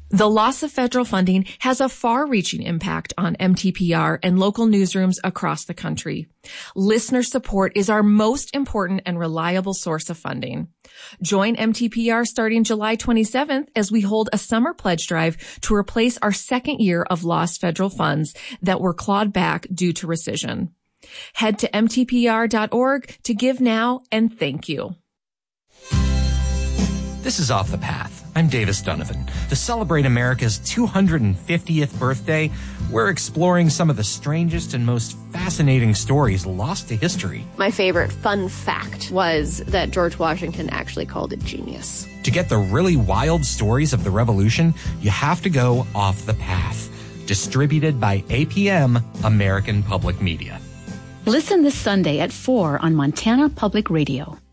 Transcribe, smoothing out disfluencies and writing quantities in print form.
The loss of federal funding has a far-reaching impact on MTPR and local newsrooms across the country. Listener support is our most important and reliable source of funding. Join MTPR starting July 27th as we hold a summer pledge drive to replace our second year of lost federal funds that were clawed back due to rescission. Head to mtpr.org to give now and thank you. This is Off the Path. I'm Davis Donovan. To celebrate America's 250th birthday, we're exploring some of the strangest and most fascinating stories lost to history. My favorite fun fact was that George Washington actually called it genius. To get the really wild stories of the Revolution, you have to go Off the Path. Distributed by APM, American Public Media. Listen this Sunday at 4 on Montana Public Radio.